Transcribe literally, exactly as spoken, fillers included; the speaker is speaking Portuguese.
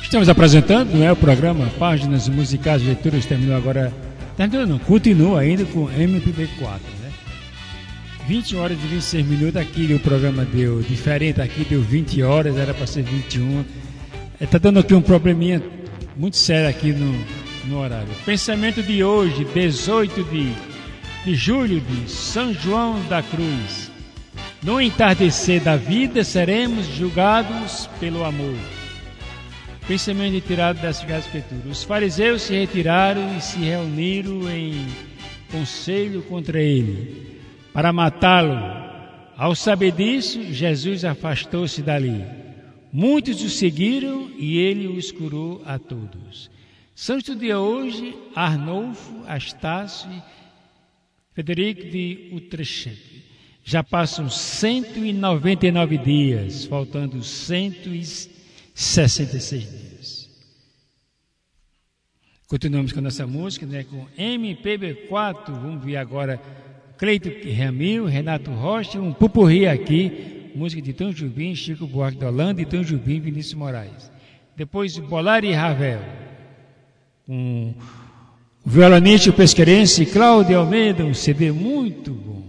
Estamos apresentando, não é, o programa Páginas Musicais Leituras. Terminou agora, terminou não, continua ainda com M P B quatro, né? vinte horas e vinte e seis minutos. Aqui o programa deu diferente, aqui deu vinte horas, era para ser vinte e uma. Está dando aqui um probleminha muito sério aqui no, no horário. Pensamento de hoje, dezoito de, de julho de São João da Cruz. No entardecer da vida seremos julgados pelo amor. Pensamento retirado das Sagradas Escrituras. Os fariseus se retiraram e se reuniram em conselho contra ele, para matá-lo. Ao saber disso, Jesus afastou-se dali. Muitos o seguiram e ele os curou a todos. Santo dia hoje, Arnulfo, Astácio e Frederico de Utrecht. Já passam cento e noventa e nove dias, faltando cento e sessenta e seis dias. Continuamos com a nossa música, né, com M P B quatro. Vamos ver agora Cleito Ramil, Renato Rocha, um pupurri aqui, música de Tom Jobim, Chico Buarque de Holanda e Tom Jobim, Vinícius Moraes. Depois Bolar e Ravel, com o violonista pesqueirense Cláudio Almeida, um C D muito bom.